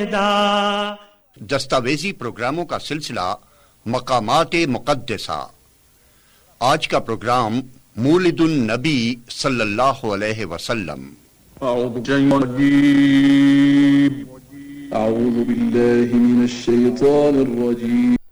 वाहिदा। दस्तावेजी प्रोग्रामों का सिलसिला मकामात मुक़द्दसा। आज का प्रोग्राम मौलिदुन नबी सल्लल्लाहु अलैहि वसल्लम। अऊज़ु बिल्लाहि मिनश शैतानिर रजीम।